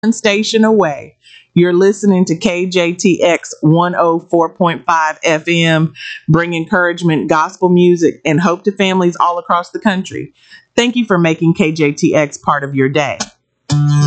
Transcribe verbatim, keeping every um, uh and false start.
One station away. You're listening to K J T X one oh four point five F M, bring encouragement, gospel music, and hope to families all across the country. Thank you for making K J T X part of your day.